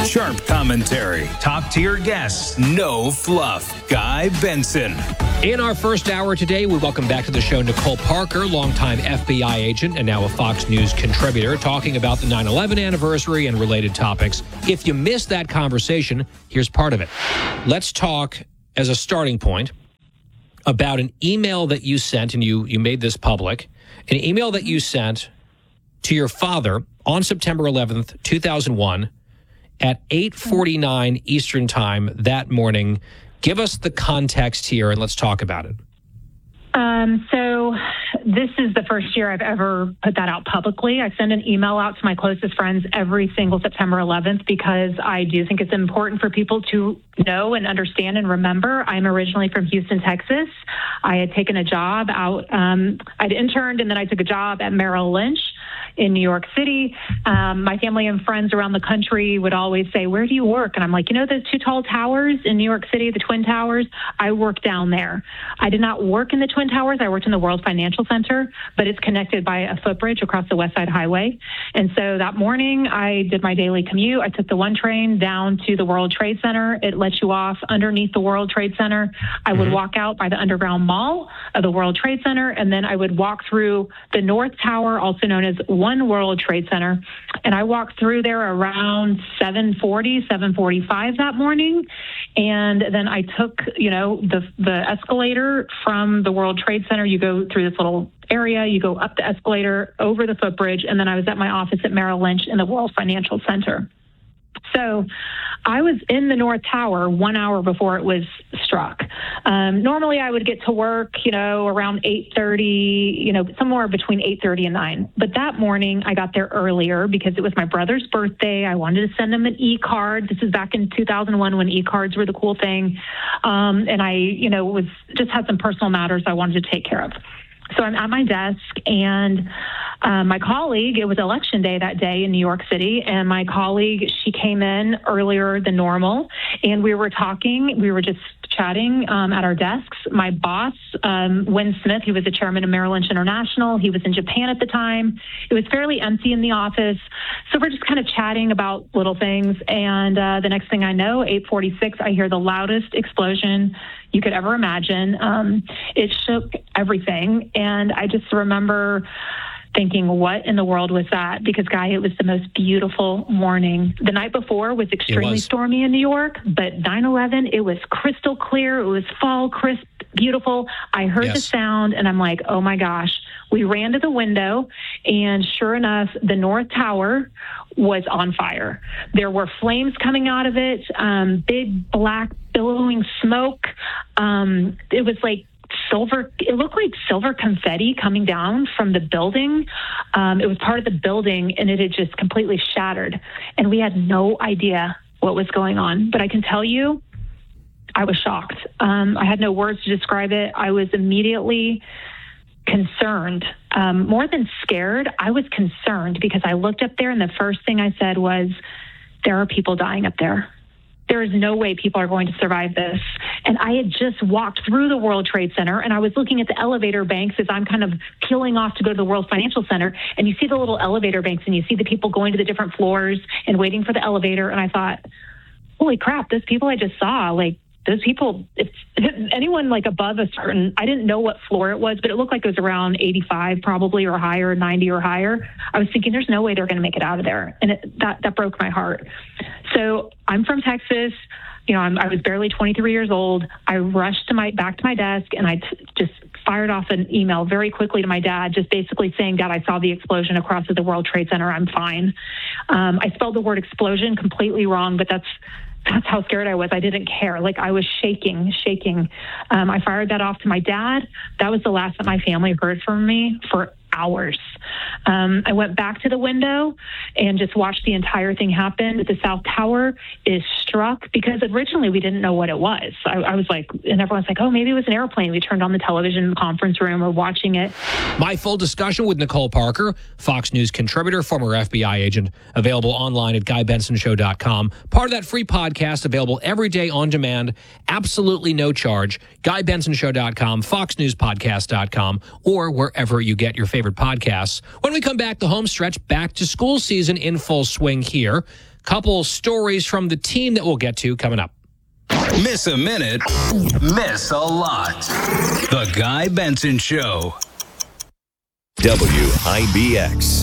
Sharp commentary, top-tier guests, no fluff. Guy Benson. In our first hour today, we welcome back to the show Nicole Parker, longtime FBI agent and now a Fox News contributor, talking about the 9/11 anniversary and related topics. If you missed that conversation, here's part of it. Let's talk, as a starting point, about an email that you sent, and you made this public, an email that you sent to your father on September 11th, 2001, at 8:49 Eastern Time that morning. Give us the context here, and let's talk about it. So this is the first year I've ever put that out publicly. I send an email out to my closest friends every single September 11th because I do think it's important for people to know and understand and remember. I'm originally from Houston, Texas. I had taken a job out. I'd interned, and then I took a job at Merrill Lynch in New York City. My family and friends around the country would always say, "Where do you work?" And I'm like, those two tall towers in New York City, the Twin Towers? I work down there. I did not work in the Twin Towers. I worked in the World Financial Center, but it's connected by a footbridge across the West Side Highway. And so that morning, I did my daily commute. I took the 1 train down to the World Trade Center. It lets you off underneath the World Trade Center. I would walk out by the underground mall of the World Trade Center, and then I would walk through the North Tower, also known as One World Trade Center. And I walked through there around 7:40, 7:45 that morning. And then I took, the escalator from the World Trade Center. You go through this little area, you go up the escalator, over the footbridge, and then I was at my office at Merrill Lynch in the World Financial Center. So I was in the North Tower 1 hour before it was struck. Normally I would get to work, around 8:30, somewhere between 8:30 and 9. But that morning I got there earlier because it was my brother's birthday. I wanted to send him an e-card. This is back in 2001 when e-cards were the cool thing. And I, just had some personal matters I wanted to take care of. So I'm at my desk, and my colleague, it was election day that day in New York City, and my colleague, she came in earlier than normal, and we were talking. We were just chatting at our desks. My boss, Win Smith, he was the chairman of Merrill Lynch International. He was in Japan at the time. It was fairly empty in the office. So we're just kind of chatting about little things. And the next thing I know, 8:46, I hear the loudest explosion you could ever imagine. It shook everything. And I just remember thinking, what in the world was that? Because, Guy, it was the most beautiful morning. The night before was extremely stormy in New York, but 9/11, it was crystal clear. It was fall, crisp, beautiful. I heard the sound, and I'm like, oh, my gosh. We ran to the window, and sure enough, the North Tower was on fire. There were flames coming out of it, big, black, billowing smoke. It was like silver. It looked like silver confetti coming down from the building. It was part of the building, and it had just completely shattered. And we had no idea what was going on. But I can tell you, I was shocked. I had no words to describe it. I was immediately concerned. More than scared, I was concerned because I looked up there, and the first thing I said was, there are people dying up there. There is no way people are going to survive this. And I had just walked through the World Trade Center, and I was looking at the elevator banks as I'm kind of peeling off to go to the World Financial Center. And you see the little elevator banks, and you see the people going to the different floors and waiting for the elevator. And I thought, holy crap, those people I just saw, those people, if anyone above a certain, I didn't know what floor it was, but it looked like it was around 85 probably or higher, 90 or higher. I was thinking there's no way they're going to make it out of there. And that broke my heart. So I'm from Texas. I was barely 23 years old. I rushed back to my desk, and I just fired off an email very quickly to my dad, just basically saying, Dad, I saw the explosion across at the World Trade Center. I'm fine. I spelled the word explosion completely wrong, but that's how scared I was. I didn't care. I was shaking. I fired that off to my dad. That was the last that my family heard from me for hours. I went back to the window and just watched the entire thing happen. The South Tower is struck because originally we didn't know what it was. I was like, and everyone's like, oh, maybe it was an airplane. We turned on the television in the conference room or watching it. My full discussion with Nicole Parker, Fox News contributor, former FBI agent, available online at GuyBensonShow.com. Part of that free podcast available every day on demand, absolutely no charge. GuyBensonShow.com, FoxNewsPodcast.com, or wherever you get your favorite podcasts. When we come back, the home stretch, back to school season in full swing here. Couple stories from the team that we'll get to coming up. Miss a minute, miss a lot. The Guy Benson Show. WIBX.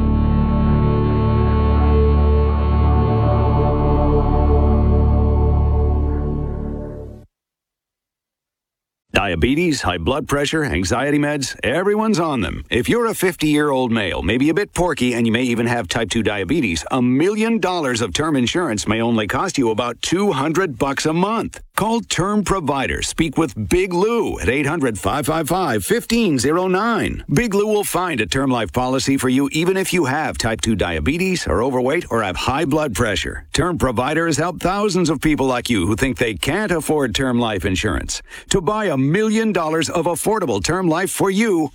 Diabetes, high blood pressure, anxiety meds, everyone's on them. If you're a 50-year-old male, maybe a bit porky, and you may even have type 2 diabetes, $1 million of term insurance may only cost you about $200 a month. Call Term Provider. Speak with Big Lou at 800-555-1509. Big Lou will find a term life policy for you even if you have type 2 diabetes, are overweight, or have high blood pressure. Term Provider has helped thousands of people like you who think they can't afford term life insurance. To buy $1 million of affordable term life for you,